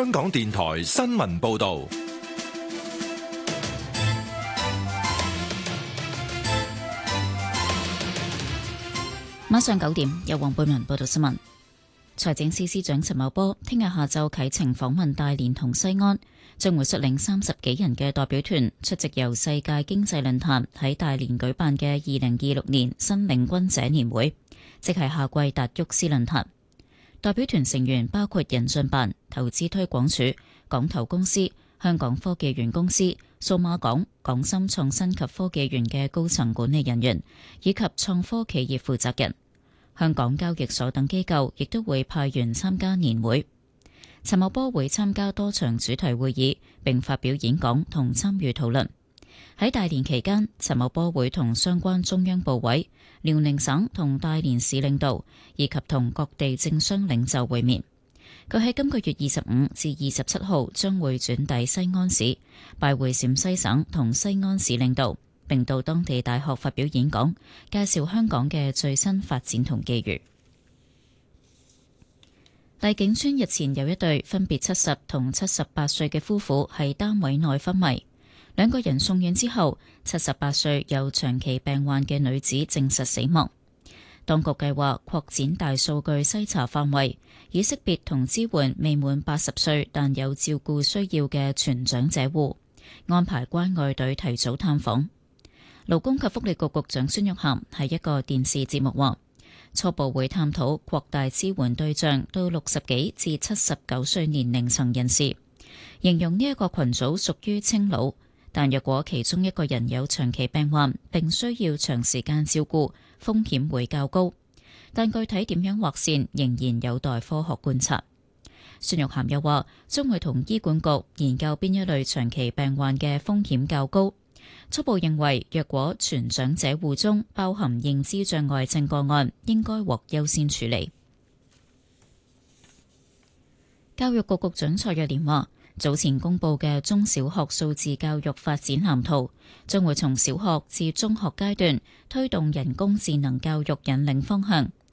香港電台新聞報道。 晚上9點，由黃貝文報道新聞。財政司司長陳茂波聽日下晝啟程訪問大連同西安，將會率領30幾人嘅代表團出席由世界經濟論壇喺大連舉辦嘅2026年新領軍者年會，即係夏季達沃斯論壇。代表團成員包括人進辦、投資推廣署、港投公司、香港科技園公司、數碼港、港深創新及科技園嘅高層管理人員，以及創科企業負責人。香港交易所等機構亦都會派員參加年會。陳茂波會參加多場主題會議，並發表演講同參與討論。喺大連期間，陳茂波會同相關中央部委、遼寧省同大連市領導以及同各地政商領袖會面。佢喺今個月25至27號將會轉抵西安市，拜會陝西省同西安市領導，並到當地大學發表演講，介紹香港嘅最新發展同機遇。荔景村日前有一對分別70同78歲嘅夫婦喺單位內昏迷，兩個人送院之後，78歲有長期病患嘅女子證實死亡。當局計劃擴展大數據篩查範圍，以識別同支援未滿80歲但有照顧需要嘅全長者戶，安排關愛隊提早探訪。勞工及福利局局長孫玉菡喺一個電視節目話，初步會探討擴大支援對象到60幾至79歲年齡層人士，形容呢一個群組屬於青老，但若果其中一個人有長期病患並需要長時間照顧，風險會較高，但具體點樣劃線仍然有待科學觀察。孫玉菡又話，將會同醫管局研究邊一類長期病患嘅風險較高。初步認為，若果全長者戶中包含認知障礙症個案，應該獲優先處理。教育局局長蔡若蓮話，早前公布嘅中小學數字教育發展藍圖，將會從小學至中學階段推動人工智能教育引領方向，